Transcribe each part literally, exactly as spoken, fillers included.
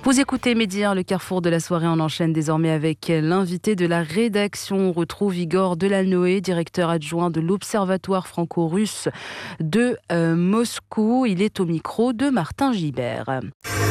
Vous écoutez Médire, le carrefour de la soirée. On enchaîne désormais avec l'invité de la rédaction. On retrouve Igor Delanoë, directeur adjoint de l'Observatoire franco-russe de euh, Moscou. Il est au micro de Martin Gibert.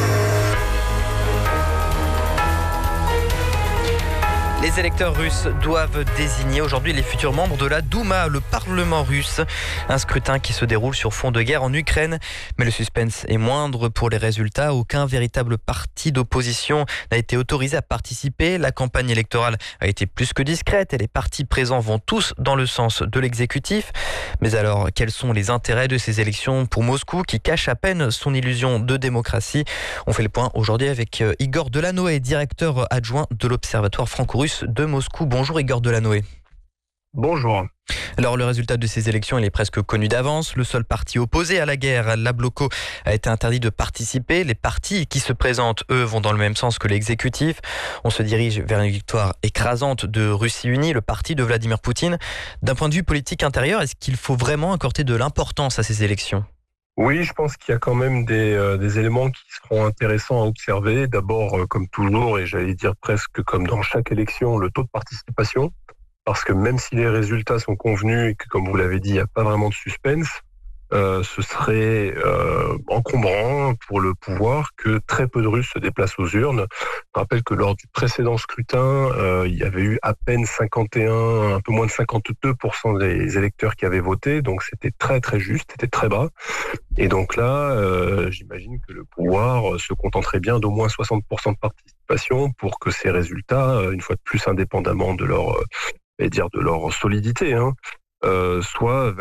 Les électeurs russes doivent désigner aujourd'hui les futurs membres de la Douma, le Parlement russe. Un scrutin qui se déroule sur fond de guerre en Ukraine. Mais le suspense est moindre pour les résultats. Aucun véritable parti d'opposition n'a été autorisé à participer. La campagne électorale a été plus que discrète et les partis présents vont tous dans le sens de l'exécutif. Mais alors, quels sont les intérêts de ces élections pour Moscou qui cache à peine son illusion de démocratie? On fait le point aujourd'hui avec Igor Delanoë, directeur adjoint de l'Observatoire franco-russe de Moscou. Bonjour Igor Delanoë. Bonjour. Alors le résultat de ces élections, il est presque connu d'avance. Le seul parti opposé à la guerre, l'Abloko, a été interdit de participer. Les partis qui se présentent, eux, vont dans le même sens que l'exécutif. On se dirige vers une victoire écrasante de Russie Unie, le parti de Vladimir Poutine. D'un point de vue politique intérieur, est-ce qu'il faut vraiment accorder de l'importance à ces élections ? Oui, je pense qu'il y a quand même des, euh, des éléments qui seront intéressants à observer. D'abord, euh, comme toujours, et j'allais dire presque comme dans chaque élection, le taux de participation. Parce que même si les résultats sont convenus et que, comme vous l'avez dit, il n'y a pas vraiment de suspense, euh, ce serait euh, encombrant pour le pouvoir que très peu de Russes se déplacent aux urnes. Je rappelle que lors du précédent scrutin, euh, il y avait eu à peine cinquante et un, un peu moins de cinquante-deux pour cent des électeurs qui avaient voté, donc c'était très très juste, c'était très bas. Et donc là, euh, j'imagine que le pouvoir se contenterait bien d'au moins soixante pour cent de participation pour que ces résultats, une fois de plus indépendamment de leur, euh, dire de leur solidité, hein, euh, soient